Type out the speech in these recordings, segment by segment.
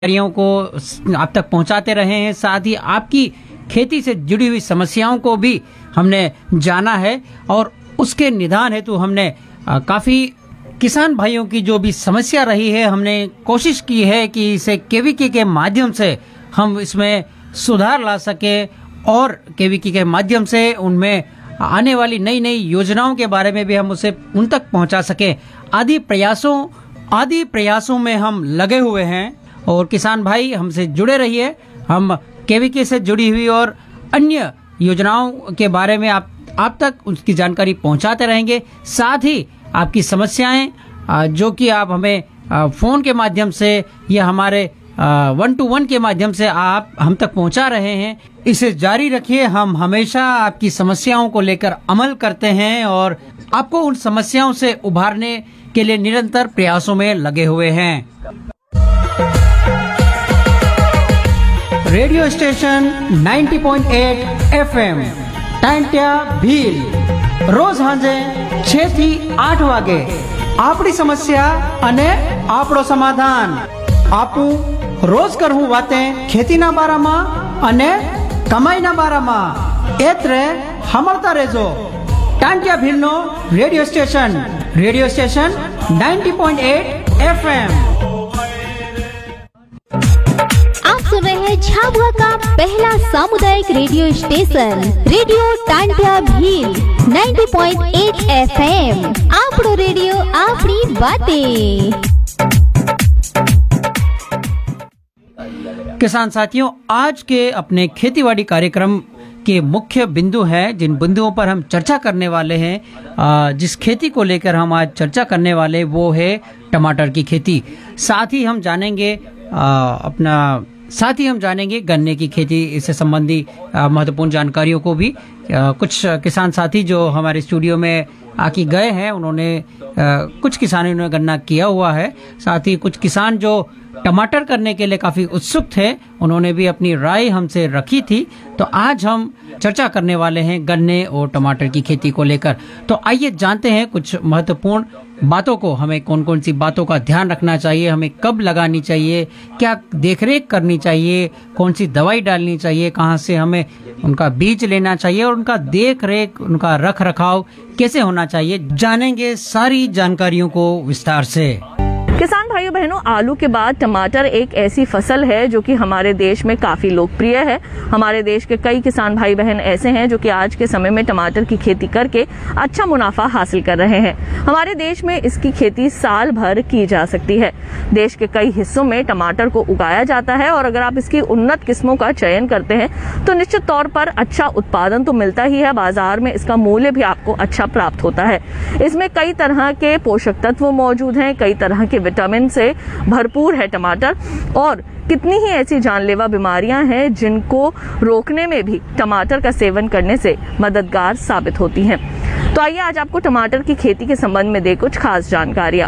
जानकारियों को आप तक पहुंचाते रहे हैं। साथ ही आपकी खेती से जुड़ी हुई समस्याओं को भी हमने जाना है और उसके निदान हेतु हमने काफी किसान भाइयों की जो भी समस्या रही है, हमने कोशिश की है कि इसे केवीके के माध्यम से हम इसमें सुधार ला सके और केवीके के माध्यम से उनमें आने वाली नई नई योजनाओं के बारे में भी हम उसे उन तक पहुंचा सके। आदि प्रयासों में हम लगे हुए हैं और किसान भाई हमसे जुड़े रहिए। हम केवीके से जुड़ी हुई और अन्य योजनाओं के बारे में आप तक उसकी जानकारी पहुंचाते रहेंगे। साथ ही आपकी समस्याएं जो कि आप हमें फोन के माध्यम से या हमारे 1-to-1 के माध्यम से आप हम तक पहुंचा रहे हैं, इसे जारी रखिए। हम हमेशा आपकी समस्याओं को लेकर अमल करते हैं और आपको उन समस्याओं से उभारने के लिए निरंतर प्रयासों में लगे हुए हैं। Radio station 90.8 FM Tantya Bhil, रोज સાંજે 6 થી 8 વાગે આપણી સમસ્યા અને આપણો સમાધાન। આપું રોજ કરવું વાતે ખેતીના બારામાં અને કમાઈના બારામાં। એત્રે સાંભળતા રહેજો टांट्या भीलનો રેડિયો સ્ટેશન 90.8 FM। आप सुन रहे हैं झाबुआ का पहला सामुदायिक radio station radio Tantya Bhil 90.8 FM। आपड़ो radio आपनी बातें। किसान साथियों, आज के अपने खेतीबाड़ी कार्यक्रम के मुख्य बिंदु हैं, जिन बिंदुओं पर हम चर्चा करने वाले हैं, जिस खेती को लेकर हम आज चर्चा करने वाले वो है टमाटर की खेती। साथ ही हम जानेंगे गन्ने की खेती से संबंधी महत्वपूर्ण जानकारियों को भी। कुछ किसान साथी जो हमारे स्टूडियो में आके गए हैं, उन्होंने कुछ किसानों ने गन्ना किया हुआ है। साथ ही कुछ किसान जो टमाटर करने के लिए काफी उत्सुक थे, उन्होंने भी अपनी राय हमसे रखी थी। तो आज हम चर्चा करने वाले हैं गन्ने और टमाटर की खेती को लेकर। तो आइए जानते हैं कुछ महत्वपूर्ण बातों को। हमें कौन कौन सी बातों का ध्यान रखना चाहिए, हमें कब लगानी चाहिए, क्या देखरेख करनी चाहिए, कौन सी दवाई डालनी चाहिए, कहाँ से हमें उनका बीज लेना चाहिए और उनका देखरेख, उनका रख रखाव कैसे होना चाहिए। जानेंगे सारी जानकारियों को विस्तार से। किसान भाइयों बहनों, आलू के बाद टमाटर एक ऐसी फसल है जो कि हमारे देश में काफी लोकप्रिय है। हमारे देश के कई किसान भाई बहन ऐसे हैं जो कि आज के समय में टमाटर की खेती करके अच्छा मुनाफा हासिल कर रहे हैं। हमारे देश में इसकी खेती साल भर की जा सकती है। देश के कई हिस्सों में टमाटर को उगाया जाता है और अगर आप इसकी उन्नत किस्मों का चयन करते हैं तो निश्चित तौर पर अच्छा उत्पादन तो मिलता ही है, बाजार में इसका मूल्य भी आपको अच्छा प्राप्त होता है। इसमें कई तरह के पोषक तत्व मौजूद हैं, कई तरह के विटामिन से भरपूर है टमाटर और कितनी ही ऐसी जानलेवा बीमारियां हैं जिनको रोकने में भी टमाटर का सेवन करने से मददगार साबित होती हैं। तो आइए आज आपको टमाटर की खेती के संबंध में दे कुछ खास जानकारियां।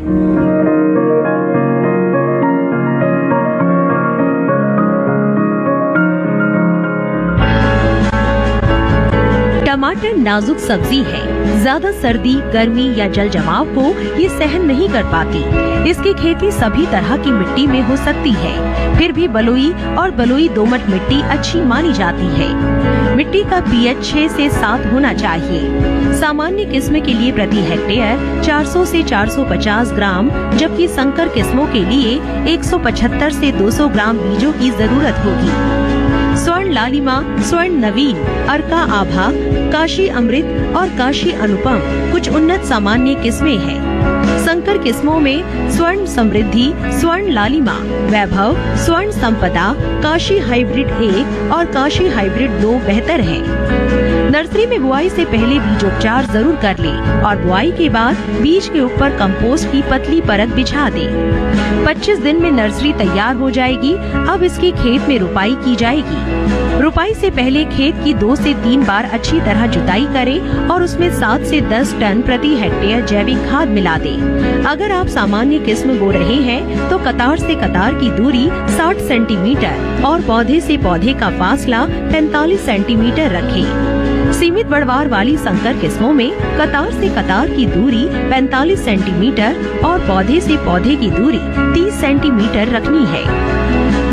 टमाटर नाजुक सब्जी है। ज्यादा सर्दी, गर्मी या जल जमाव को ये सहन नहीं कर पाती। इसकी खेती सभी तरह की मिट्टी में हो सकती है, फिर भी बलुई और बलुई दोमट मिट्टी अच्छी मानी जाती है। मिट्टी का pH 6 से 7 होना चाहिए। सामान्य किस्म के लिए प्रति हेक्टेयर 400 से 450 ग्राम, जबकि संकर किस्मों के लिए 175 से 200 ग्राम बीजों की जरूरत होगी। स्वर्ण लालिमा, स्वर्ण नवीन, अर्का आभा, काशी अमृत और काशी अनुपम कुछ उन्नत सामान्य किस्में हैं। संकर किस्मों में स्वर्ण समृद्धि, स्वर्ण लालिमा, वैभव, स्वर्ण संपदा, काशी हाइब्रिड 1 और काशी हाइब्रिड 2 बेहतर है। नर्सरी में बुआई से पहले बीजोपचार जरूर कर लें और बुआई के बाद बीज के ऊपर कंपोस्ट की पतली परत बिछा दें। 25 दिन में नर्सरी तैयार हो जाएगी। अब इसकी खेत में रुपाई की जाएगी। रुपाई से पहले खेत की 2 से 3 बार अच्छी तरह जुताई करें और उसमें 7 से 10 टन प्रति हेक्टेयर जैविक खाद मिला दें। अगर आप सामान्य किस्म बो रहे हैं तो कतार से कतार की दूरी 60 सेंटीमीटर और पौधे से पौधे का फासला 45 सेंटीमीटर रखें। सीमित बढ़वार वाली संकर किस्मों में कतार से कतार की दूरी 45 सेंटीमीटर और पौधे से पौधे की दूरी 30 सेंटीमीटर रखनी है।